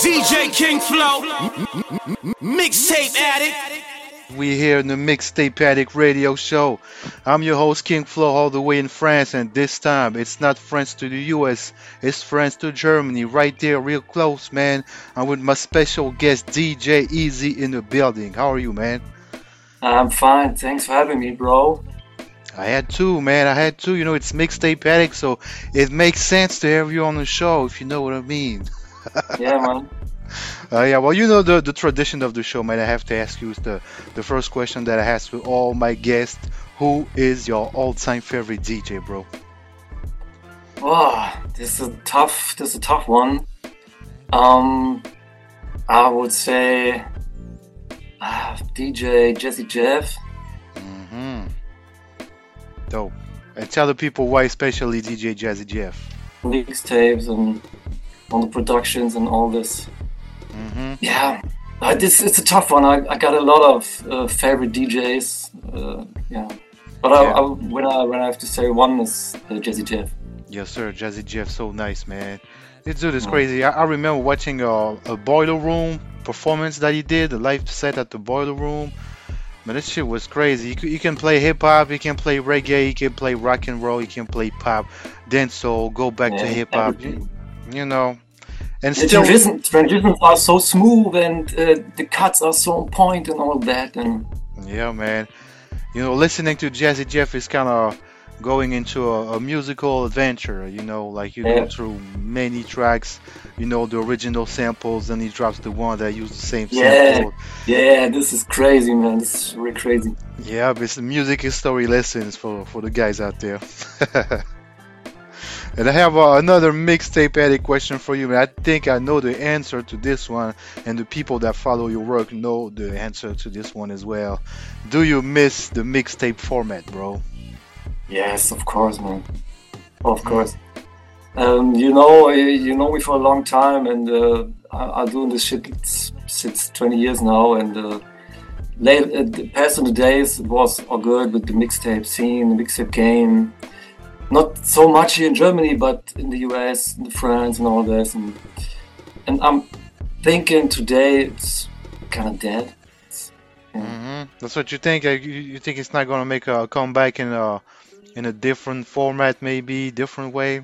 DJ King Flow, mixtape addict. We here in the Mixtape Addict Radio Show. I'm your host King Flo, all the way in France, and this time it's not France to the US, it's France to Germany, right there, real close, man. I'm with my special guest DJ Easy in the building. How are you, man? I'm fine. Thanks for having me, bro. I had to, man. I had to. You know, it's Mixtape Addict, so it makes sense to have you on the show, if you know what I mean. Yeah, man. Yeah, well, you know the tradition of the show, man. I have to ask you the first question that I ask to all my guests. Who is your all-time favorite DJ, bro? Oh, this is a tough one. I would say DJ Jazzy Jeff. Mm-hmm. Dope. And tell the people why, especially DJ Jazzy Jeff. Mixtapes and all the productions and all this. Mm-hmm. Yeah, it's a tough one. I got a lot of favorite DJs. Yeah, but when I have to say one is Jazzy Jeff. Yes, sir. Jazzy Jeff, so nice, man. This dude is crazy. I remember watching a Boiler Room performance that he did, a live set at the Boiler Room. Man, this shit was crazy. You can play hip hop, you can play reggae, you can play rock and roll, you can play pop, dancehall, go back to hip hop. You know. And the still, transitions are so smooth and the cuts are so on point and all that. And yeah, man. You know, listening to Jazzy Jeff is kind of going into a musical adventure. You know, like you go through many tracks. You know, the original samples, and he drops the one that use the same sample. Yeah, this is crazy, man. This is really crazy. Yeah, but it's music history lessons for the guys out there. And I have another Mixtape Addict question for you, man. I think I know the answer to this one, and the people that follow your work know the answer to this one as well. Do you miss the mixtape format, bro? Yes, of course, man. Of course. You know me for a long time, and I'm doing this shit since 20 years now. And the past in the days it was all good with the mixtape scene, the mixtape game. Not so much here in Germany, but in the US, in France, and all this. And I'm thinking today it's kind of dead. That's what you think. You think it's not gonna make a comeback in a different format, maybe different way?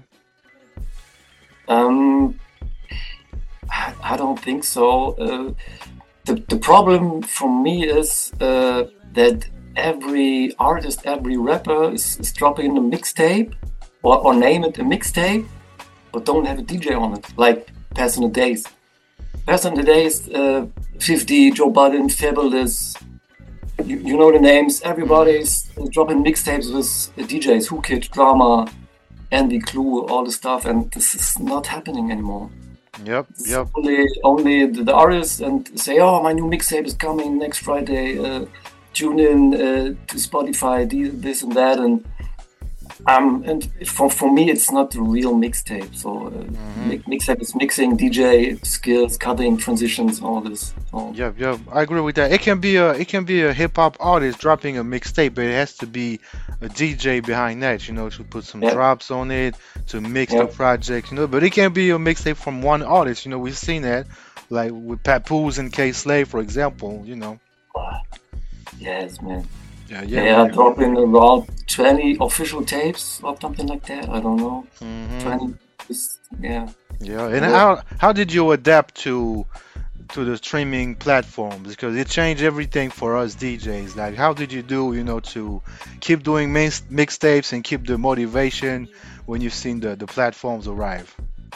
I don't think so. The problem for me is that every artist, every rapper is dropping a mixtape or name it a mixtape, but don't have a DJ on it, like past in the days. Past in the days, 50, Joe Budden, Fabulous, you know the names. Everybody's dropping mixtapes with DJs, Who Kid, Drama, Andy Clue, all the stuff, and this is not happening anymore. Yep. Only the artists and say, oh, my new mixtape is coming next Friday. Tune in to Spotify, this and that, and for me, it's not a real mixtape. So mixtape is mixing, DJ skills, cutting, transitions, all this. So. Yeah, I agree with that. It can be a hip hop artist dropping a mixtape, but it has to be a DJ behind that, you know, to put some drops on it, to mix the project, you know. But it can be a mixtape from one artist, you know. We've seen that, like with Papoose and K Slave, for example, you know. Yes, man. Yeah. They are dropping around 20 official tapes or something like that. I don't know. 20. Yeah. And how did you adapt to the streaming platforms? Because it changed everything for us DJs. Like, how did you do, you know, to keep doing mixtapes and keep the motivation when you've seen the platforms arrive?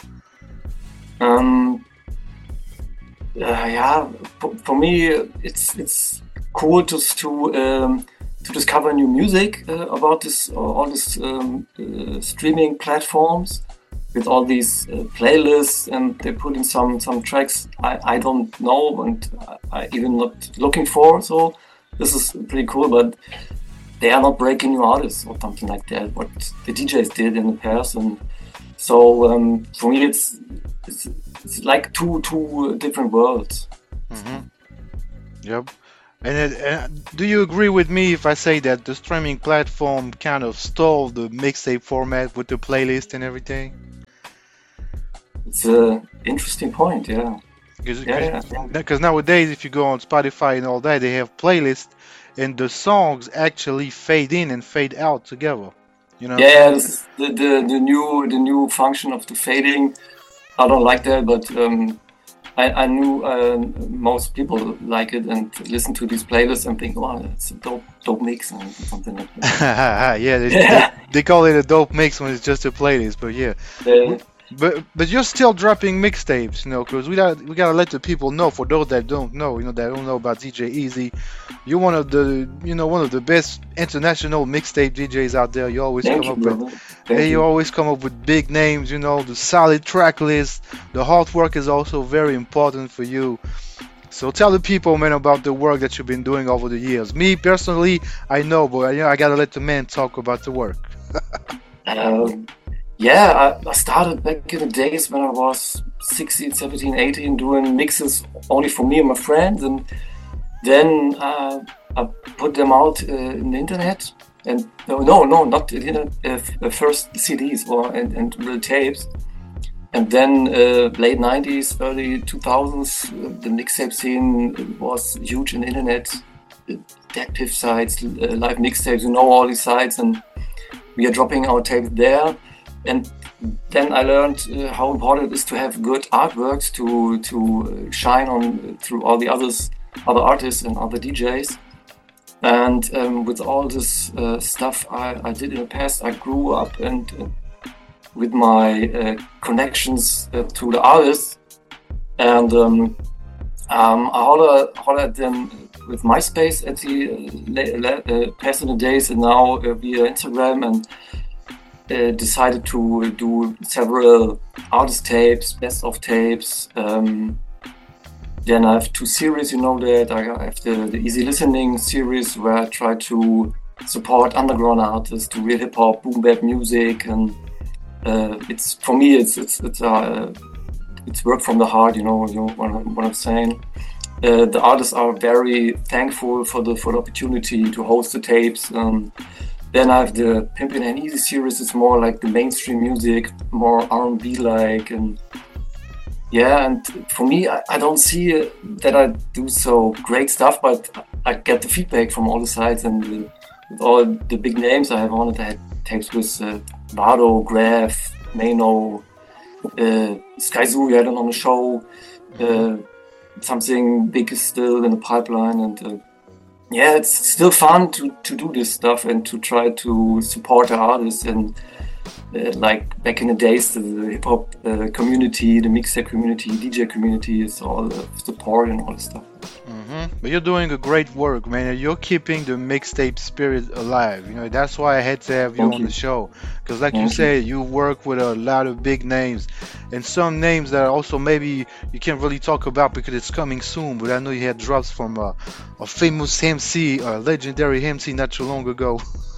For me, it's cool to discover new music about all this streaming platforms with all these playlists, and they put in some tracks I don't know and I even not looking for. So this is pretty cool, but they are not breaking new artists or something like that. What the DJs did in the past, and so for me it's like two different worlds. Yep. And do you agree with me if I say that the streaming platform kind of stole the mixtape format with the playlist and everything? It's an interesting point, yeah. Because nowadays, if you go on Spotify and all that, they have playlists, and the songs actually fade in and fade out together. You know? Yeah, this is the new function of the fading. I don't like that, but I knew most people like it and listen to these playlists and think, "Wow, it's a dope mix," and something like that. They call it a dope mix when it's just a playlist, but yeah. But you're still dropping mixtapes, you know, because we gotta let the people know. For those that don't know, that don't know about DJ Easy, you're one of the best international mixtape DJs out there. You always come up with big names, the solid track list. The hard work is also very important for you. So tell the people, man, about the work that you've been doing over the years. Me personally, I know, but I gotta let the man talk about the work. Yeah, I started back in the days when I was 16, 17, 18 doing mixes only for me and my friends, and then I put them out in the internet. And no, not the internet. First CDs and real tapes, and then late 90s, early 2000s, the mixtape scene was huge in the internet. Dead Piff sites, live mixtapes, all these sites, and we are dropping our tapes there. And then I learned how important it is to have good artworks to shine on through all the other artists and other DJs. And with all this stuff I did in the past, I grew up and with my connections to the artists, and I hollered at them with MySpace at the past in the days, and now via Instagram, and decided to do several artist tapes, best of tapes. Then I have two series, that I have the Easy Listening series, where I try to support underground artists, to real hip hop, boom bap music, and it's for me it's work from the heart, what I'm saying. The artists are very thankful for the opportunity to host the tapes. Then I have the Pimpin' and Easy series. It's more like the mainstream music, more R&B like, and for me, I don't see that I do so great stuff, but I get the feedback from all the sides, and with all the big names I have on it. I had tapes with Vado, Graf, Mano, Skyzoo, we had him on the show. Something big is still in the pipeline, and it's still fun to do this stuff and to try to support the artists. And like back in the days, the hip hop community, the mixtape community, DJ community is all support and all this stuff. But you're doing a great work, man. You're keeping the mixtape spirit alive. That's why I had to have you on the show. Because like you said, you work with a lot of big names. And some names that also maybe you can't really talk about because it's coming soon. But I know you had drops from a famous MC, a legendary MC not too long ago.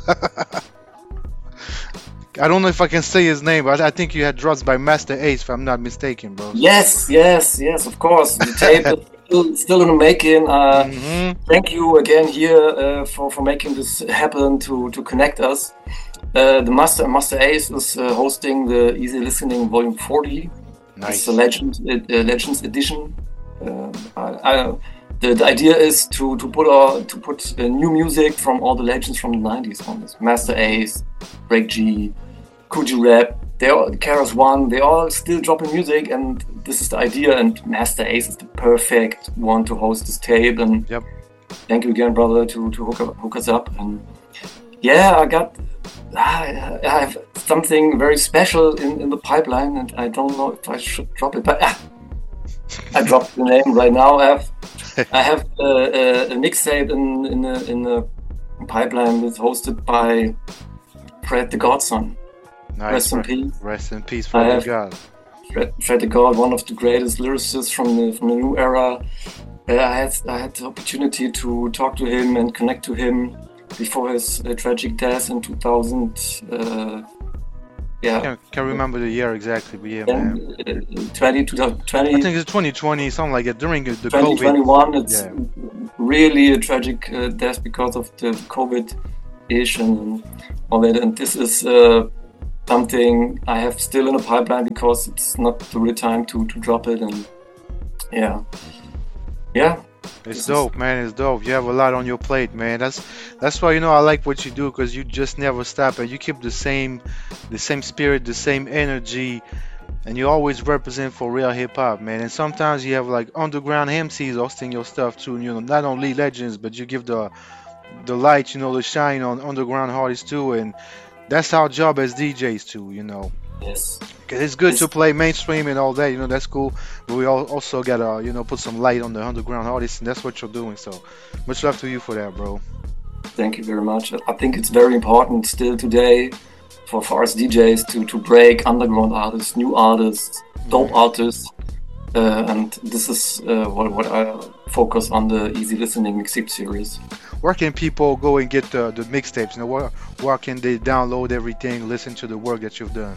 I don't know if I can say his name, but I think you had drops by Master Ace, if I'm not mistaken, bro. Yes, of course. The tape is still in the making. Thank you again here for making this happen, to connect us. The Master Ace is hosting the Easy Listening Volume 40. Nice. It's a Legends edition. The idea is to put new music from all the legends from the 90s on this. Master Ace, Break G, Coogee Rap, KRS-One, they all still dropping music, and this is the idea. And Master Ace is the perfect one to host this tape. And thank you again, brother, to hook us up. And I have something very special in the pipeline, and I don't know if I should drop it, but I dropped the name right now. I have a mixtape in the pipeline that's hosted by Fred the Godson. Nice. Rest in peace. Rest in peace, Fred the God. Fred the God, one of the greatest lyricists from the new era. I had the opportunity to talk to him and connect to him before his tragic death in 2000. Can't remember the year exactly, but man. 2020. I think it's 2020, something like that, during the 2021, COVID. It's really a tragic death because of the COVID ish and all that. And this is something I have still in the pipeline because it's not the real time to drop it. And Yeah, yeah. It's This is dope, man. It's dope. You have a lot on your plate, man. That's why I like what you do because you just never stop and you keep the same spirit, the same energy, and you always represent for real hip hop, man. And sometimes you have like underground MCs hosting your stuff too. Not only legends, but you give the light, the shine on underground artists too. And that's our job as DJs too. yes. 'Cause it's good to This play mainstream and all that, that's cool. But we also gotta, put some light on the underground artists, and that's what you're doing. So much love to you for that, bro. Thank you very much. I think it's very important still today for us DJs to break underground artists, new artists, dope Hmm. artists, and this is what I focus on the Easy Listening mixtape series. Where can people go and get the mixtapes? Where can they download everything, listen to the work that you've done?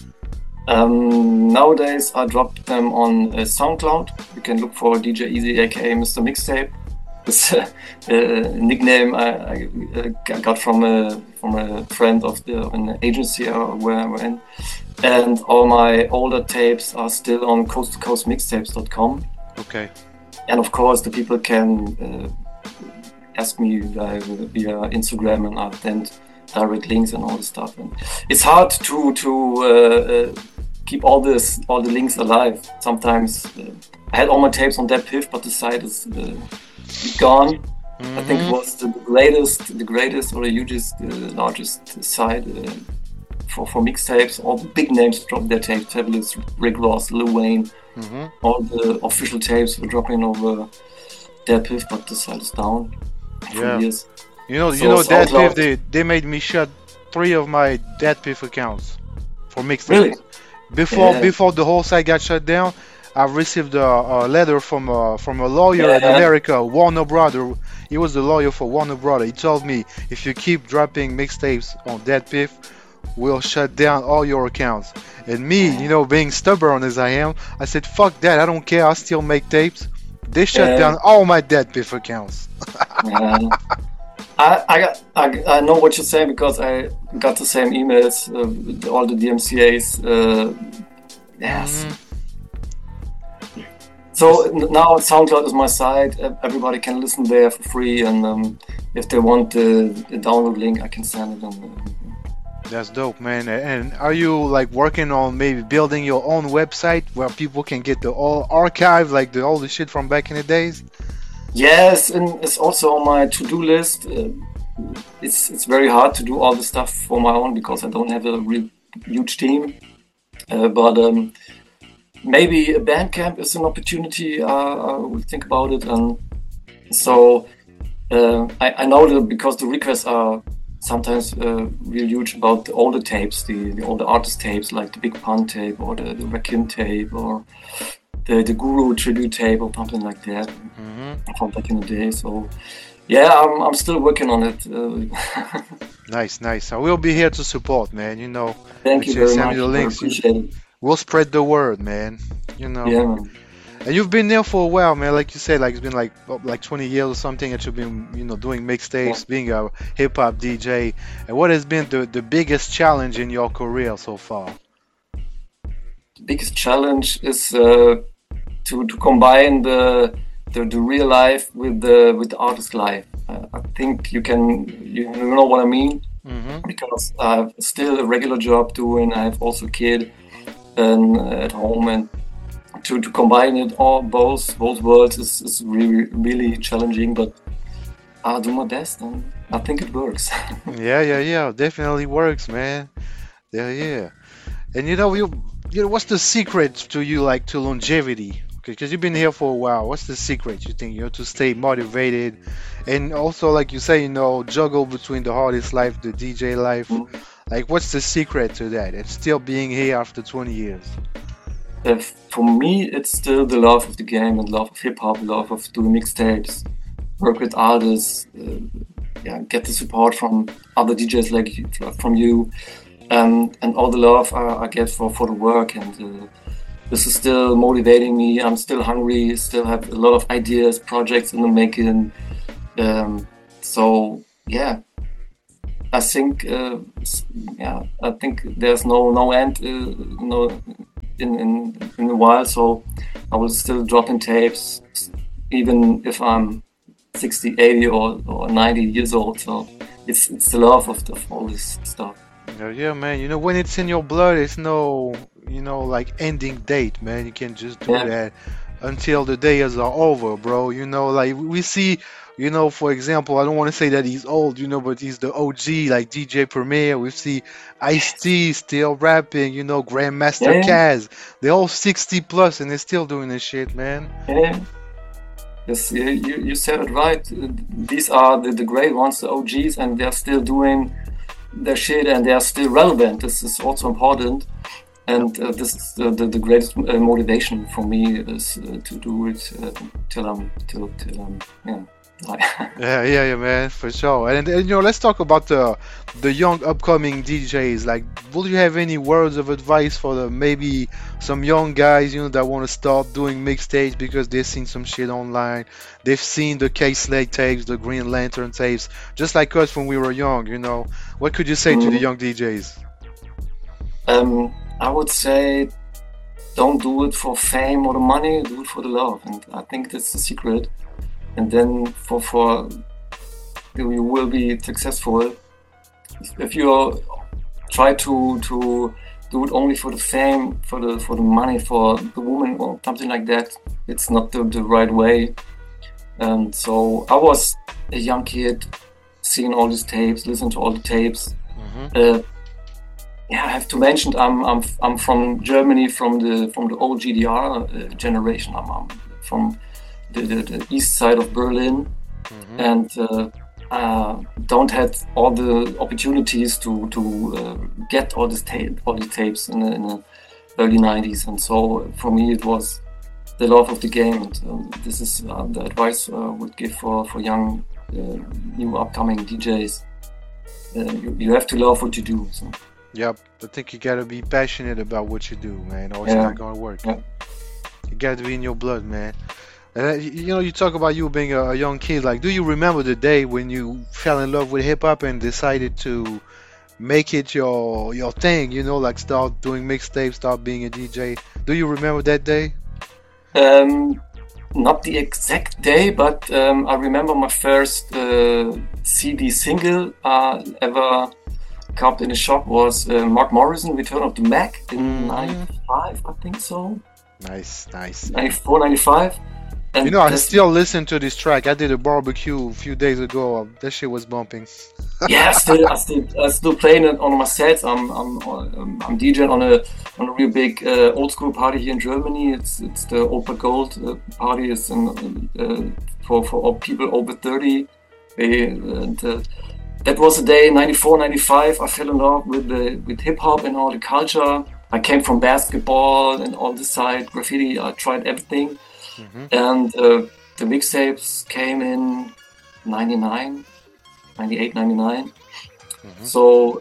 Nowadays, I dropped them on SoundCloud. You can look for DJ Easy, aka Mr. Mixtape. This nickname I got from a friend of an agency where I'm in. And all my older tapes are still on coast-to-coastmixtapes.com. Okay. And of course, the people can ask me via Instagram, and I'll send direct links and all this stuff. And it's hard to keep all the links alive. Sometimes I had all my tapes on DatPiff, but the site is gone. I think it was the greatest or the hugest, largest site for mixtapes. All the big names dropped their tapes. Fabulous, Rick Ross, Lil Wayne. All the official tapes were dropping over DatPiff, but the site is down for Yeah. years. So, So DatPiff, SoundCloud, they made me shut 3 of my DatPiff accounts for mixtapes. really? Yeah, Before the whole site got shut down, I received a letter from a lawyer in yeah, America, Warner Brother. He was the lawyer for Warner Brother. He told me if you keep dropping mixtapes on DatPiff, we'll shut down all your accounts. And me, being stubborn as I am, I said, "Fuck that! I don't care. I still make tapes." They shut yeah. down all my DatPiff accounts. Yeah. I know what you're saying because I got the same emails, all the DMCA's. Yes. So now SoundCloud is my site. Everybody can listen there for free, and if they want the download link, I can send it. And That's dope, man. And are you like working on maybe building your own website where people can get the all archive, like all the shit from back in the days? yes, and it's also on my to-do list. It's very hard to do all the stuff for my own because I don't have a real huge team. But maybe a Bandcamp is an opportunity. I will think about it. And so I know that because the requests are sometimes real huge about the older tapes, the older artist tapes, like the Big Pun tape or the Rakim tape or the Guru tribute tape or something like that from back in the day. So yeah, I'm still working on it. Nice. I will be here to support, man. Thank Make you sure you very send me much. the I links. appreciate it. We'll spread the word, man. Yeah, man. And you've been there for a while, man. Like you said, like it's been like 20 years or something that you've been, doing mixtapes, being a hip hop DJ. And what has been the biggest challenge in your career so far? The biggest challenge is to combine the real life with the artist life. I think you know what I mean, because I have still a regular job doing. I have also a kid and at home, and to combine it all both worlds is really challenging. But I'll do my best, and I think it works. Yeah. Definitely works, man. Yeah. And what's the secret to you, like to longevity? Because you've been here for a while. What's the secret you think, to stay motivated and also, like you say, juggle between the artist life, the DJ life? Like, what's the secret to that? And still being here after 20 years. For me, it's still the love of the game and love of hip hop, love of doing mixtapes, work with artists, get the support from other DJs from you, and all the love I get for the work. And this is still motivating me. I'm still hungry, still have a lot of ideas, projects in the making. So yeah, I think there's no end, in a while, so I will still drop in tapes, even if I'm 60, 80 or 90 years old. So it's the love of all this stuff. Yeah, man. You know, when it's in your blood, it's no, like ending date, man. You can just do Yeah. that until the days are over, bro. You know, like we see, for example, I don't want to say that he's old, but he's the OG, like DJ Premier. We see Ice-T still rapping, Grandmaster Yeah, Caz. They're all 60 plus and they're still doing this shit, man. yeah. Yes, you said it right. These are the great ones, the OGs, and they're still doing their shit and they are still relevant. This is also important. And this is the greatest motivation for me is to do it till I'm yeah. Yeah, man, for sure. And let's talk about the young upcoming DJs. Like, will you have any words of advice for maybe some young guys, that want to start doing mixtapes because they've seen some shit online, they've seen the K-Slate tapes, the Green Lantern tapes, just like us when we were young. What could you say to the young DJs? I would say, don't do it for fame or the money. Do it for the love, and I think that's the secret. And then for you will be successful. If you try to do it only for the fame, for the money, for the woman or something like that, it's not the right way. And so I was a young kid, seeing all these tapes, listening to all the tapes. Yeah, I have to mention I'm from Germany, from the old GDR generation. I'm from the east side of Berlin, and don't have all the opportunities to get all the tapes in the early 90s. And so for me it was the love of the game. And this is the advice I would give for young new upcoming DJs. You have to love what you do. So. Yep, I think you gotta be passionate about what you do, man, or it's not gonna work. Yeah. You gotta be in your blood, man. And you talk about you being a young kid. Like, do you remember the day when you fell in love with hip hop and decided to make it your thing? Like start doing mixtapes, start being a DJ. Do you remember that day? Not the exact day, but I remember my first CD single ever copped in a shop was Mark Morrison, Return of the Mac in 95, I think so. Nice. 94, 95. And I still listen to this track. I did a barbecue a few days ago. That shit was bumping. Yeah, I still playing it on my sets. I'm DJing on a real big old school party here in Germany. It's the Opa Gold party. It's for people over 30. That was the day, 94, 95. I fell in love with hip hop and all the culture. I came from basketball and all this side, graffiti. I tried everything. And the mixtapes came in 99, 98, 99. So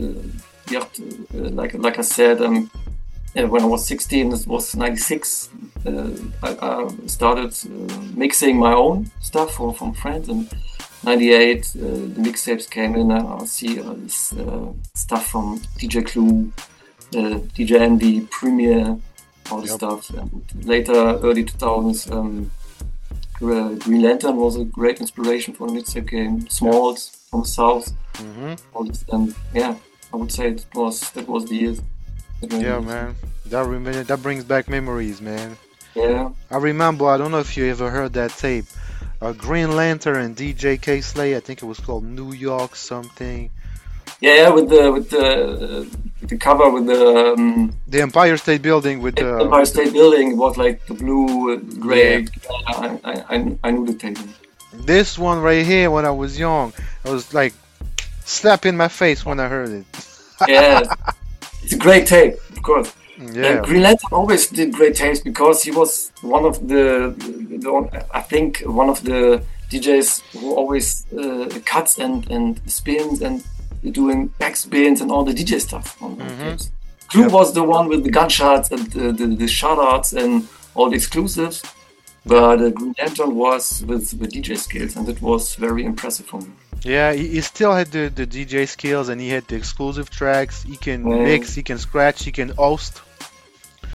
like I said, when I was 16, this was 96. I started mixing my own stuff from friends, and 98 the mixtapes came in. I see this stuff from DJ Clue, DJ Andy, Premier, all this stuff. And later, early 2000s, Green Lantern was a great inspiration for the mixtape game. Smalls from the south, all this, and yeah, I would say that was the years. Yeah, man, that brings back memories, man. Yeah, I remember. I don't know if you ever heard that tape. Green Lantern and DJ K-Slate. I think it was called New York something. Yeah, with the cover with the Empire State Building with the Empire State Building. It was like the blue, gray. Yeah. I knew the tape. This one right here, when I was young, I was like slap in my face when I heard it. Yeah, it's a great tape, of course. Yeah, Green Lantern always did great tapes because he was one of the one of the DJs who always cuts and spins and doing backspins and all the DJ stuff on tapes. Clue was the one with the gunshots and the shoutouts and all the exclusives, but Green Lantern was with DJ skills, and it was very impressive for me. Yeah, he still had the DJ skills, and he had the exclusive tracks. He can mix, he can scratch, he can host.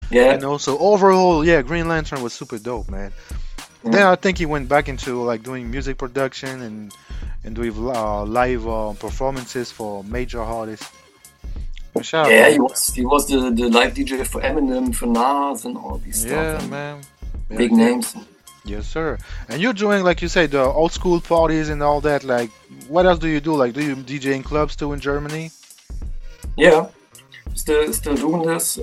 Yeah. You know, so overall, yeah, Green Lantern was super dope, man. Then I think he went back into like doing music production and doing live performances for major artists. Shout out Yeah, to he him. was the live DJ for Eminem, for Nas, and all these Yeah, stuff, and man. Yeah, big yeah. names. Yes, sir. And you're doing, like you say, the old school parties and all that. Like, what else do you do? Like, do you DJ in clubs too in Germany? Yeah, still doing this.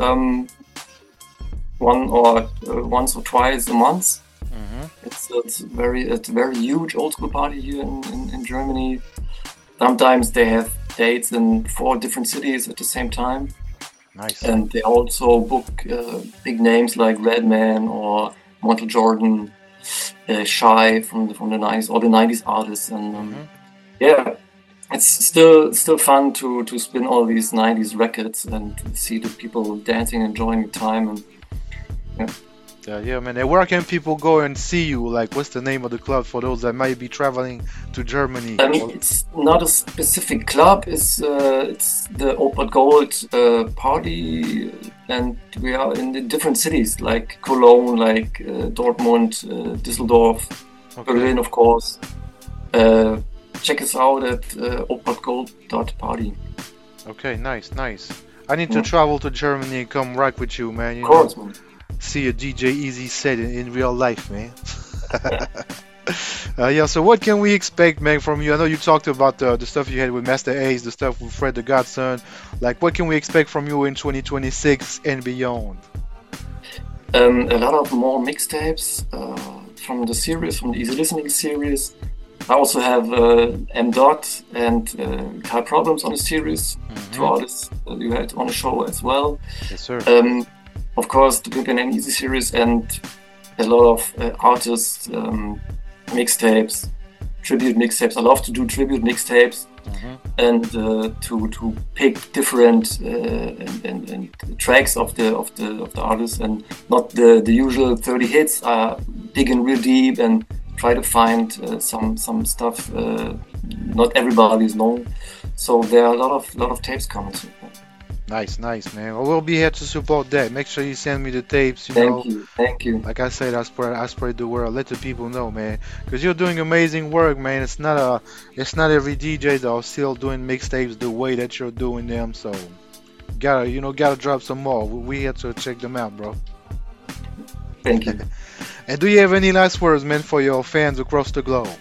Once or twice a month. It's a very huge old school party here in Germany. Sometimes they have dates in 4 different cities at the same time, Nice. and they also book big names like Redman or Michael Jordan, Shy from the 90s, all the 90s artists, and yeah, it's still fun to spin all these 90s records and see the people dancing, enjoying the time, and Yeah, man. And where can people go and see you? Like, what's the name of the club for those that might be traveling to Germany? it's not a specific club. It's the Opert Gold party, and we are in the different cities like Cologne, like Dortmund, Düsseldorf, Berlin, of course. Check us out at opertgold.party. Okay, nice. I need to travel to Germany and come rock with you, man. You Of course, know, man. see a DJ Easy set in real life, man. Yeah, so what can we expect, man, from you? I know you talked about the stuff you had with Master Ace, the stuff with Fred the Godson. Like, what can we expect from you in 2026 and beyond? A lot of more mixtapes from the series, from the Easy Listening series. I also have M. Dot and Car Problems on the series, 2 artists that you had on the show as well. Yes, sir. Of course, the Pimpin' and Easy series, and a lot of artists, mixtapes, tribute mixtapes. I love to do tribute mixtapes and to pick different and tracks of the artists, and not the usual 30 hits. Digging real deep and try to find some stuff not everybody is known. So there are a lot of tapes coming soon. Nice, man. Well, we'll be here to support that. Make sure you send me the tapes, you know. Thank you. Like I said, I spread the word. Let the people know, man. Because you're doing amazing work, man. It's not every DJ that are still doing mixtapes the way that you're doing them. So, gotta drop some more. We here to check them out, bro. Thank you. And do you have any last words, man, for your fans across the globe?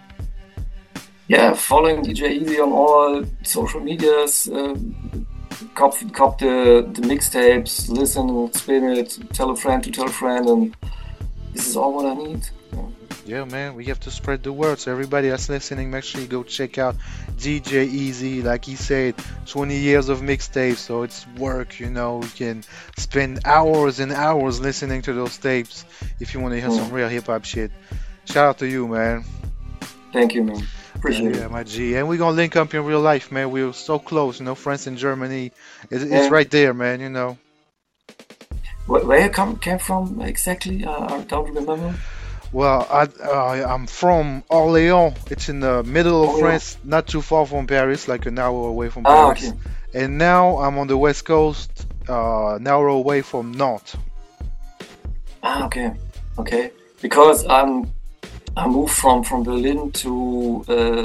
Yeah, following DJ Easy on all social medias. Cop the mixtapes, listen, spin it, tell a friend to tell a friend, and this is all what I need. Yeah, man, we have to spread the word. So everybody that's listening, make sure you go check out DJ Easy. Like he said, 20 years of mixtapes, so it's work, you know. You can spend hours and hours listening to those tapes if you want to hear some real hip-hop shit. Shout out to you, man. Thank you, man. Appreciate Yeah, it. my G. And we're going to link up in real life, man. We're so close, you know. France and Germany. It's right there, man, you know. Where you came from exactly? I don't remember. Well, I'm from Orléans. It's in the middle of France, not too far from Paris, like an hour away from Paris. Okay. And now I'm on the west coast, an hour away from Nantes. Okay. Because I moved from Berlin to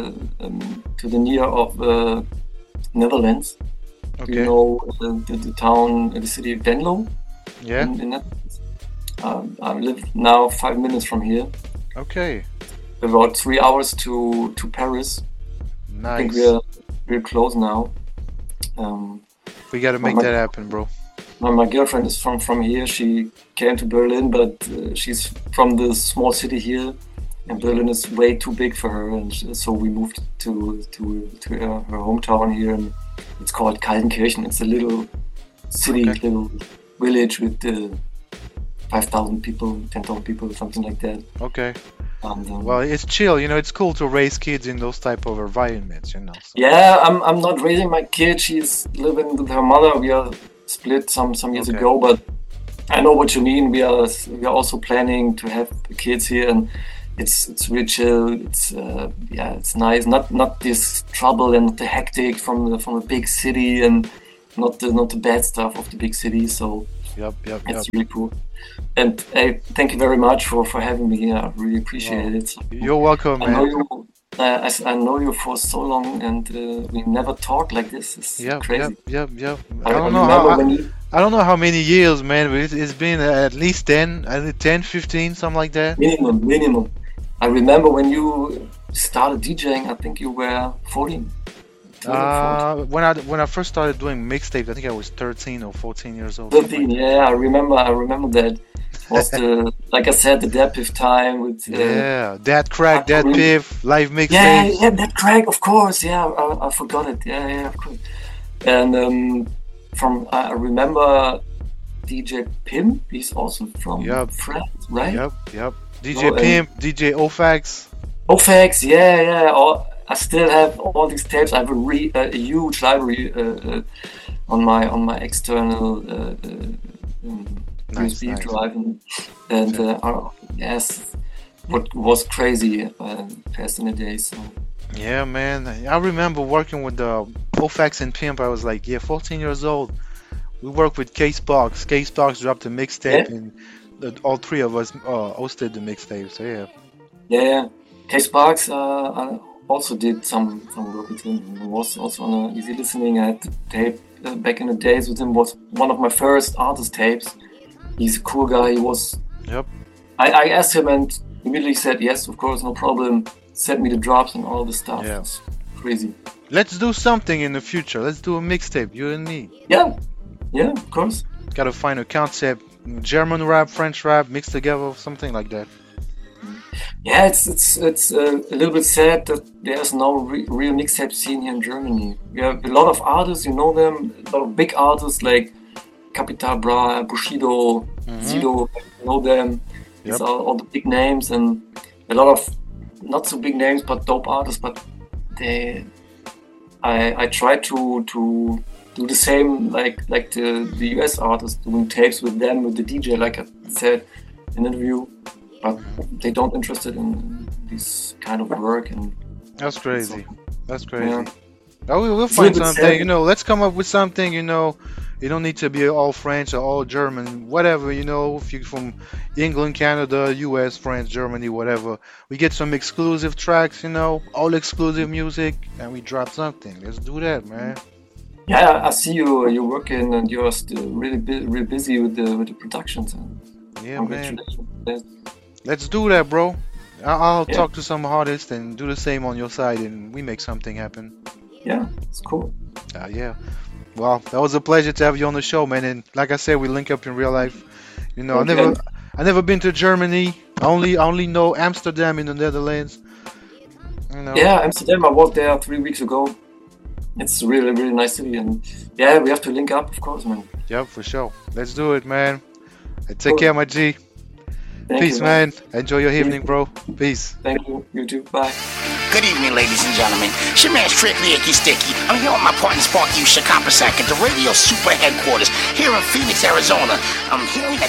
the near of Netherlands. Okay. Do you know the town, the city of Venlo? Yeah. In Netherlands. I live now 5 minutes from here. Okay. About 3 hours to Paris. I think Nice. we're close now. We got to make that happen, bro. My girlfriend is from here. She came to Berlin, but she's from the small city here, and Berlin is way too big for her. And so we moved to her hometown here, and it's called Kaltenkirchen. It's a little city, little village with 5,000 people, 10,000 people, something like that. Okay. And, Well, it's chill, you know. It's cool to raise kids in those type of environments, you know. So. yeah, I'm not raising my kid. She's living with her mother. We are split some years ago, but I know what you mean. We are also planning to have kids here, and it's really chill. It's it's nice. Not this trouble and not the hectic from a big city, and not the bad stuff of the big city. So Yep. It's really cool. And thank you very much for having me here. I really appreciate it. You're welcome, I man. know you. I know you for so long, and we never talked like this. It's crazy. Yep. I don't know I don't know how many years, man, but it's been at least 10, 15, something like that. Minimum. I remember when you started DJing, I think you were 14. When I first started doing mixtapes, I think I was 13 or 14 years old. 13, yeah, I remember that. It was like I said, the Dead Piff time with That Crack, Dead Piff, live mixtapes. Yeah, That Crack, of course. Yeah, I forgot it. Yeah, of course. And I remember DJ Pimp. He's also from France, right? Yep. DJ Pimp, DJ Ofax. Ofax, yeah. I still have all these tapes. I have a huge library on my external USB drive, and yes, what was crazy past in the days. So. Yeah, man. I remember working with Ofax and Pimp. I was like, 14 years old. We worked with Casebox. Casebox dropped a mixtape, and all three of us hosted the mixtape. So yeah. Casebox. I also did some work with him. He was also on Easy Listening. I had the tape back in the days with him. Was one of my first artist tapes. He's a cool guy. He was. Yep. I asked him and immediately said yes, of course, no problem. Sent me the drops and all the stuff. Yeah. It's crazy. Let's do something in the future. Let's do a mixtape, you and me. Yeah, of course. Gotta find a concept, German rap, French rap, mixed together, something like that. Yeah, it's a little bit sad that there's no real mixtape scene here in Germany. We have a lot of artists, you know them, a lot of big artists like Capital Bra, Bushido, Sido, you know them. These are all the big names, and a lot of not so big names but dope artists. But I try to do the same like the US artists, doing tapes with them, with the DJ, like I said in the interview. But they don't interested in this kind of work, and that's crazy. Yeah. We'll find something. Let's come up with something. You don't need to be all French or all German, whatever. If you're from England, Canada, US, France, Germany, whatever, we get some exclusive tracks. All exclusive music, and we drop something. Let's do that, man. Yeah, I see you're working, and you're still really busy with the productions. Yeah, man. Let's do that, bro. I'll talk to some artists and do the same on your side, and we make something happen. Yeah, it's cool. Yeah. Well, that was a pleasure to have you on the show, man. And like I said, we link up in real life. I never been to Germany. I only know Amsterdam in the Netherlands. Yeah, Amsterdam. I was there 3 weeks ago. It's really, really nice city, and yeah, we have to link up, of course, man. Yep, for sure. Let's do it, man. Take care, my G. Peace, you, man. Enjoy your evening, bro. Peace. Thank you. You too. Bye. Good evening, ladies and gentlemen. It's your man Strictly Icky Sticky. I'm here with my partner Sparky Shakapasak at the Radio Super Headquarters here in Phoenix, Arizona. I'm hearing that